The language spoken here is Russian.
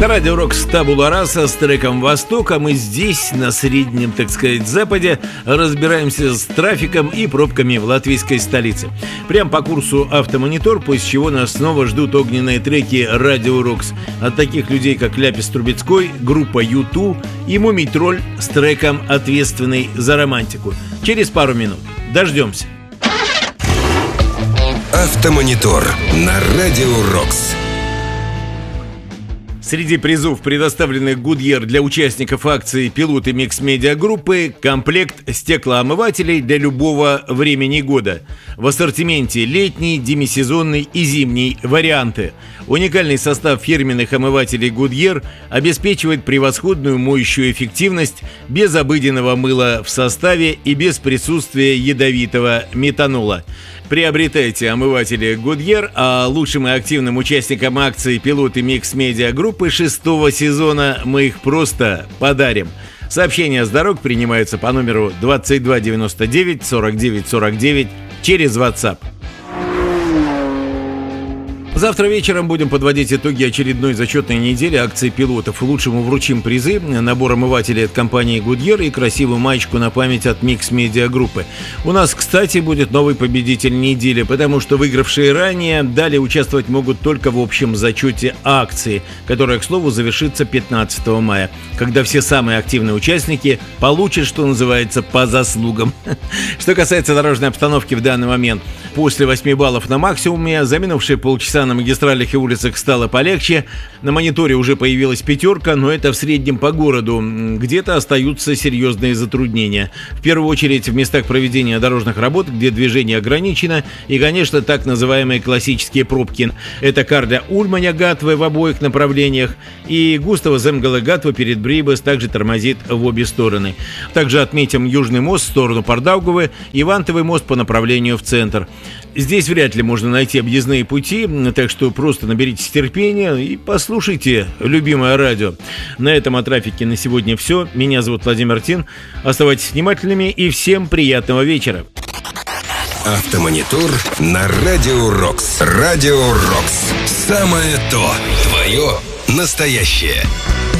Это Радио Рокс Табула Раса с треком «Восток», а мы здесь, на среднем, так сказать, западе, разбираемся с трафиком и пробками в латвийской столице. Прям по курсу «Автомонитор», после чего нас снова ждут огненные треки Радио Рокс от таких людей, как Ляпис Трубецкой, группа U2 и Мумий Тролль с треком «Ответственный за романтику». Через пару минут. Дождемся. «Автомонитор» на Радио Рокс. Среди призов, предоставленных Goodyear для участников акции «Пилоты Микс-Медиа Группы», комплект стеклоомывателей для любого времени года. В ассортименте летний, демисезонный и зимний варианты. Уникальный состав фирменных омывателей Goodyear обеспечивает превосходную моющую эффективность без обыденного мыла в составе и без присутствия ядовитого метанола. Приобретайте омыватели Goodyear, а лучшим и активным участникам акции «Пилоты Микс-Медиа Группы» 6-го сезона мы их просто подарим. Сообщения с дорог принимаются по номеру 2299 49 49 через WhatsApp. Завтра вечером будем подводить итоги очередной зачетной недели акции пилотов. Лучшему вручим призы, набор омывателей от компании Goodyear и красивую маечку на память от Микс-Медиа Группы. У нас, кстати, будет новый победитель недели, потому что выигравшие ранее далее участвовать могут только в общем зачете акции, которая, к слову, завершится 15 мая, когда все самые активные участники получат, что называется, по заслугам. Что касается дорожной обстановки в данный момент, после 8 баллов на максимуме, за минувшие полчаса на магистралях и улицах стало полегче. На мониторе уже появилась пятерка, но это в среднем по городу. Где-то остаются серьезные затруднения. В первую очередь в местах проведения дорожных работ, где движение ограничено, и, конечно, так называемые классические пробки. Это Карля-Ульманя-Гатве в обоих направлениях, и Густаво-Земгале-Гатве перед Брибес также тормозит в обе стороны. Также отметим Южный мост в сторону Пардаугавы и Вантовый мост по направлению в центр. Здесь вряд ли можно найти объездные пути, так что просто наберитесь терпения и послушайте любимое радио. На этом о трафике на сегодня все. Меня зовут Владимир Тин. Оставайтесь внимательными и всем приятного вечера. «Автомонитор» на Радио Рокс. Радио Рокс. Самое то. Твое настоящее.